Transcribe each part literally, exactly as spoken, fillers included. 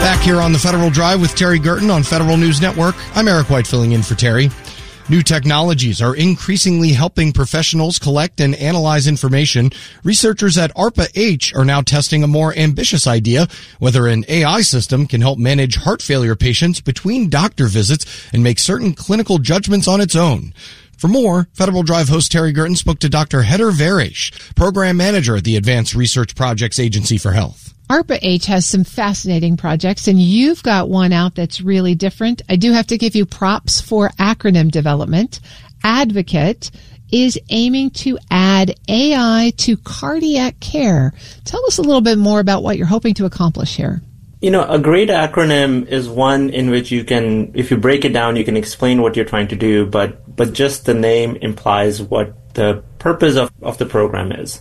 Back here on the Federal Drive with Terry Gerton on Federal News Network. I'm Eric White filling in for Terry. New technologies are increasingly helping professionals collect and analyze information. Researchers at ARPA-H are now testing a more ambitious idea, whether an A I system can help manage heart failure patients between doctor visits and make certain clinical judgments on its own. For more, Federal Drive host Terry Gerton spoke to Doctor Heather Veresh, Program Manager at the Advanced Research Projects Agency for Health. ARPA-H has some fascinating projects, and you've got one out that's really different. I do have to give you props for acronym development. Advocate is aiming to add A I to cardiac care. Tell us a little bit more about what you're hoping to accomplish here. You know, a great acronym is one in which you can, if you break it down, you can explain what you're trying to do, but, but just the name implies what the purpose of, of the program is.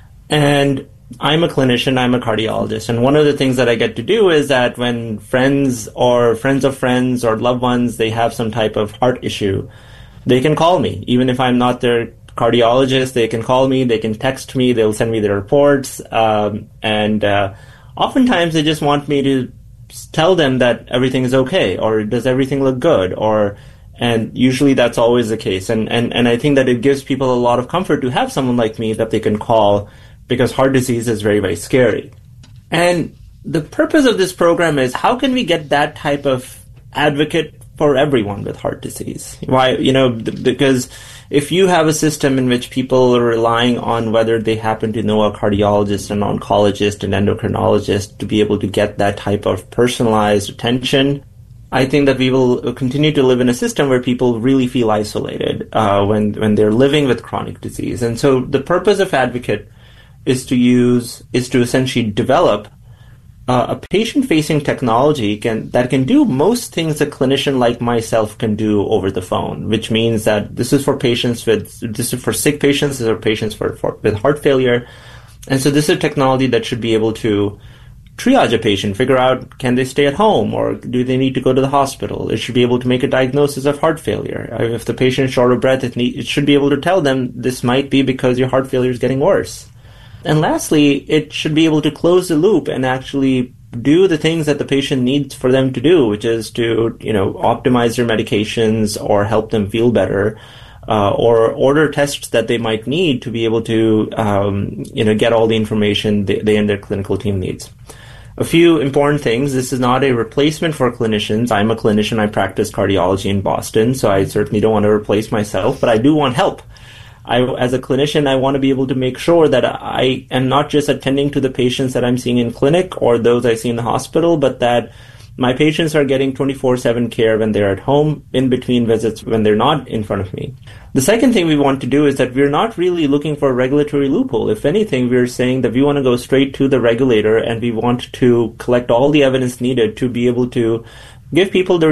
And I'm a clinician, I'm a cardiologist, and one of the things that I get to do is that when friends or friends of friends or loved ones, they have some type of heart issue, they can call me. Even if I'm not their cardiologist, they can call me, they can text me, they'll send me the reports, um, and uh, oftentimes they just want me to tell them that everything is okay, or does everything look good, or and usually that's always the case. And, and, and I think that it gives people a lot of comfort to have someone like me that they can call, because heart disease is very, very scary. And the purpose of this program is, how can we get that type of advocate for everyone with heart disease? Why, you know, because if you have a system in which people are relying on whether they happen to know a cardiologist, an oncologist, an endocrinologist to be able to get that type of personalized attention, I think that we will continue to live in a system where people really feel isolated uh, when, when they're living with chronic disease. And so the purpose of Advocate is to use, is to essentially develop uh, a patient-facing technology can, that can do most things a clinician like myself can do over the phone, which means that this is for patients with, this is for sick patients, this is for patients for, for, with heart failure. And so this is a technology that should be able to triage a patient, figure out, can they stay at home or do they need to go to the hospital? It should be able to make a diagnosis of heart failure. If the patient is short of breath, it, need, it should be able to tell them this might be because your heart failure is getting worse. And lastly, it should be able to close the loop and actually do the things that the patient needs for them to do, which is to, you know, optimize their medications or help them feel better, uh, or order tests that they might need to be able to, um, you know, get all the information they, they and their clinical team needs. A few important things. This is not a replacement for clinicians. I'm a clinician. I practice cardiology in Boston, so I certainly don't want to replace myself, but I do want help. I, as a clinician, I want to be able to make sure that I am not just attending to the patients that I'm seeing in clinic or those I see in the hospital, but that my patients are getting twenty-four seven care when they're at home, in between visits when they're not in front of me. The second thing we want to do is that we're not really looking for a regulatory loophole. If anything, we're saying that we want to go straight to the regulator and we want to collect all the evidence needed to be able to give people the